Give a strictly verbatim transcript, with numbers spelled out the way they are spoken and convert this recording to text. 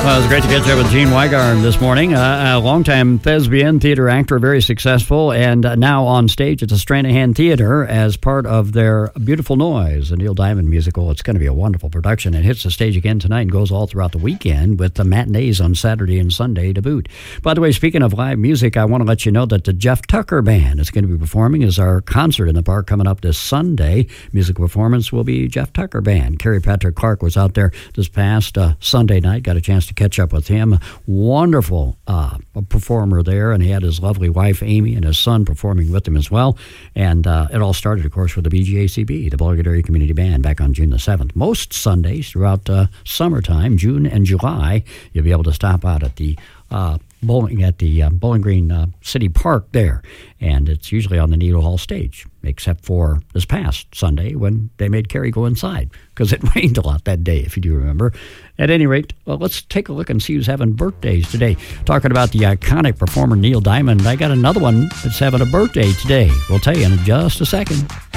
Well, it was great to catch up with Gene Wygard this morning, uh, a longtime thespian, theater actor, very successful, and uh, now on stage at the Stranahan Theater as part of their Beautiful Noise, a Neil Diamond musical. It's going to be a wonderful production. It hits the stage again tonight and goes all throughout the weekend with the matinees on Saturday and Sunday to boot. By the way, speaking of live music, I want to let you know that the Jeff Tucker Band is going to be performing as our concert in the park coming up this Sunday. Musical performance will be Jeff Tucker Band. Kerry Patrick Clark was out there this past uh, Sunday night, got a chance to catch up with him. Wonderful uh, performer there, and he had his lovely wife Amy and his son performing with him as well. And uh, it all started, of course, with the B G A C B, the Bullitt Area Community Band, back on June the seventh. Most Sundays throughout uh, summertime, June and July, you'll be able to stop out at the uh, bowling at the uh, Bowling Green uh, City Park there, and it's usually on the Needle Hall stage, except for this past Sunday when they made Kerry go inside because it rained a lot that day, if you do remember. At any rate, well, let's take a look and see who's having birthdays today. Talking about the iconic performer Neil Diamond, I got another one that's having a birthday today. We'll tell you in just a second.